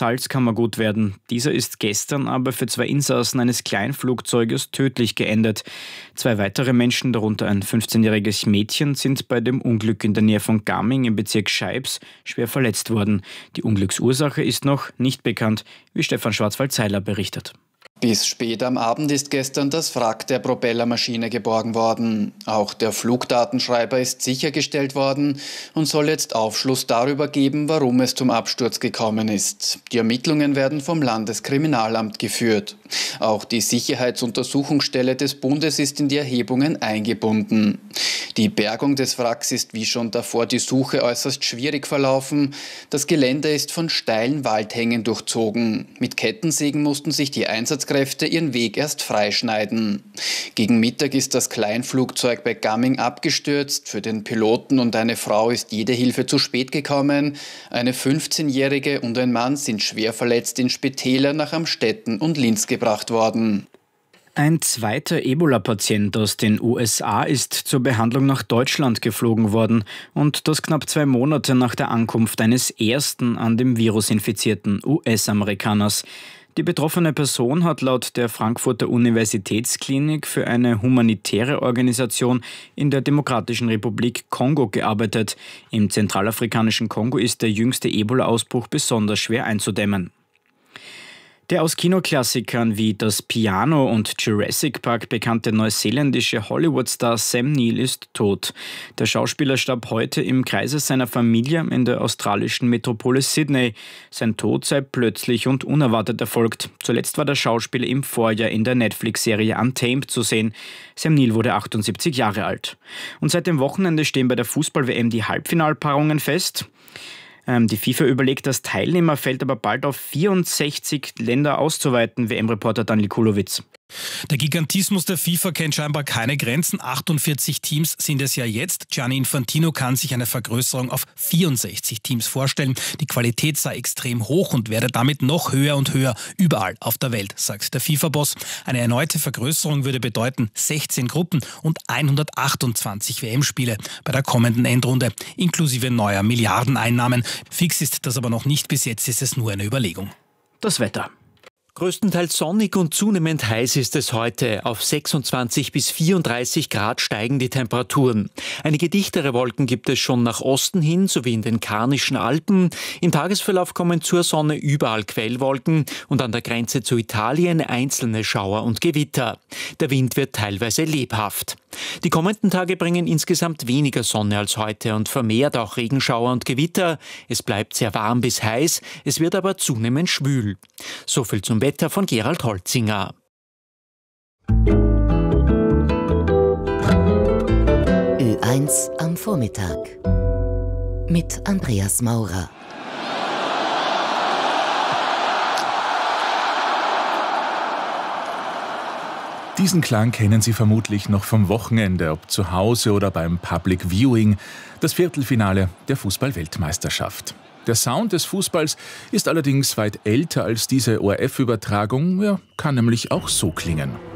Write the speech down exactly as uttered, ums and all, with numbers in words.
Salzkammergut werden. Dieser ist gestern aber für zwei Insassen eines Kleinflugzeuges tödlich geendet. Zwei weitere Menschen, darunter ein fünfzehnjähriges Mädchen, sind bei dem Unglück in der Nähe von Gaming im Bezirk Scheibs schwer verletzt worden. Die Unglücksursache ist noch nicht bekannt, wie Stefan Schwarzwald-Seiler berichtet. Bis spät am Abend ist gestern das Wrack der Propellermaschine geborgen worden. Auch der Flugdatenschreiber ist sichergestellt worden und soll jetzt Aufschluss darüber geben, warum es zum Absturz gekommen ist. Die Ermittlungen werden vom Landeskriminalamt geführt. Auch die Sicherheitsuntersuchungsstelle des Bundes ist in die Erhebungen eingebunden. Die Bergung des Wracks ist wie schon davor die Suche äußerst schwierig verlaufen. Das Gelände ist von steilen Waldhängen durchzogen. Mit Kettensägen mussten sich die Einsatzkräfte ihren Weg erst freischneiden. Gegen Mittag ist das Kleinflugzeug bei Gaming abgestürzt. Für den Piloten und eine Frau ist jede Hilfe zu spät gekommen. Eine fünfzehnjährige und ein Mann sind schwer verletzt in Spitäler nach Amstetten und Linz gebracht worden. Ein zweiter Ebola-Patient aus den U S A ist zur Behandlung nach Deutschland geflogen worden. Und das knapp zwei Monate nach der Ankunft eines ersten an dem Virus infizierten U S-Amerikaners. Die betroffene Person hat laut der Frankfurter Universitätsklinik für eine humanitäre Organisation in der Demokratischen Republik Kongo gearbeitet. Im zentralafrikanischen Kongo ist der jüngste Ebola-Ausbruch besonders schwer einzudämmen. Der aus Kinoklassikern wie Das Piano und Jurassic Park bekannte neuseeländische Hollywood-Star Sam Neill ist tot. Der Schauspieler starb heute im Kreise seiner Familie in der australischen Metropole Sydney. Sein Tod sei plötzlich und unerwartet erfolgt. Zuletzt war der Schauspieler im Vorjahr in der Netflix-Serie Untamed zu sehen. Sam Neill wurde achtundsiebzig Jahre alt. Und seit dem Wochenende stehen bei der Fußball-W M die Halbfinalpaarungen fest. Die FIFA überlegt, das Teilnehmerfeld aber bald auf vierundsechzig Länder auszuweiten, W M-Reporter Daniel Kulowitz. Der Gigantismus der FIFA kennt scheinbar keine Grenzen. achtundvierzig Teams sind es ja jetzt. Gianni Infantino kann sich eine Vergrößerung auf vierundsechzig Teams vorstellen. Die Qualität sei extrem hoch und werde damit noch höher und höher überall auf der Welt, sagt der FIFA-Boss. Eine erneute Vergrößerung würde bedeuten sechzehn Gruppen und hundertachtundzwanzig W M-Spiele bei der kommenden Endrunde, inklusive neuer Milliardeneinnahmen. Fix ist das aber noch nicht. Bis jetzt ist es nur eine Überlegung. Das Wetter. Größtenteils sonnig und zunehmend heiß ist es heute. Auf sechsundzwanzig bis vierunddreißig Grad steigen die Temperaturen. Einige dichtere Wolken gibt es schon nach Osten hin, sowie in den Karnischen Alpen. Im Tagesverlauf kommen zur Sonne überall Quellwolken und an der Grenze zu Italien einzelne Schauer und Gewitter. Der Wind wird teilweise lebhaft. Die kommenden Tage bringen insgesamt weniger Sonne als heute und vermehrt auch Regenschauer und Gewitter. Es bleibt sehr warm bis heiß, es wird aber zunehmend schwül. So viel zum Wetter von Gerald Holzinger. Ö eins am Vormittag mit Andreas Maurer. Diesen Klang kennen Sie vermutlich noch vom Wochenende, ob zu Hause oder beim Public Viewing, das Viertelfinale der Fußball-Weltmeisterschaft. Der Sound des Fußballs ist allerdings weit älter als diese O R F-Übertragung, er kann nämlich auch so klingen.